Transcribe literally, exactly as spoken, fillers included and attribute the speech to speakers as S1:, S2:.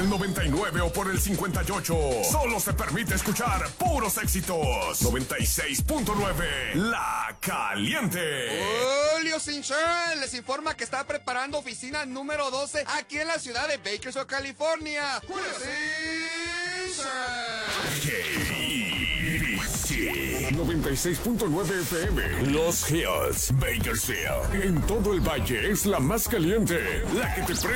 S1: el noventa y nueve o por el cincuenta y ocho. Solo se permite escuchar puros éxitos. noventa y seis punto nueve, La Caliente.
S2: Julio Sinchón les informa que está preparando oficina número doce aquí en la ciudad de Bakersfield, California. Julio Sinchón.
S1: noventa y seis punto nueve F M, Los Hills, Bakersfield. En todo el valle es la más caliente, la que te prende